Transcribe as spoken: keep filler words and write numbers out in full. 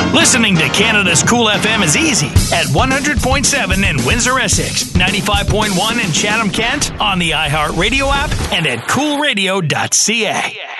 Listening to Canada's Cool F M is easy at one hundred point seven in Windsor, Essex, ninety-five point one in Chatham, Kent, on the iHeartRadio app, and at cool radio dot c a.